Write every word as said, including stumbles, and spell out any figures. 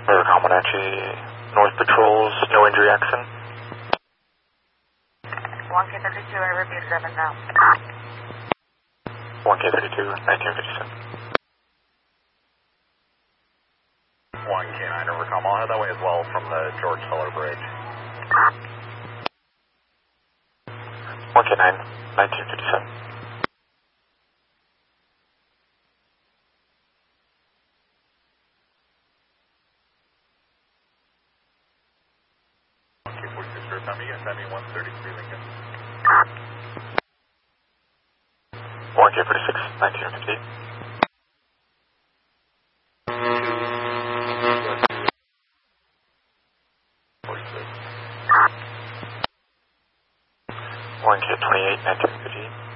River Comanche, North Patrols, no injury accident. one K thirty-two, I review seven now. one K thirty-two, nineteen fifty-seven. one K nine, River Com, I'll head that way as well from the George Fuller Bridge. one K nine, nineteen fifty-seven. one K forty-six, River Com, you send me one thirty-three Lincoln. one K forty-six, nineteen fifty-eight. one K twenty-eight, nineteen fifty-eight.